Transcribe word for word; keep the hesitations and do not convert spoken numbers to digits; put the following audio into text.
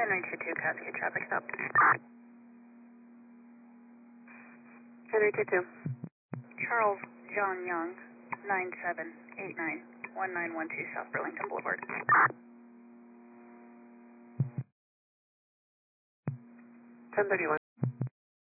Henry two two, Cascade traffic stop. Henry two two. Charles John Young, nine seven eight nine one nine one two South Burlington Boulevard. ten thirty-one.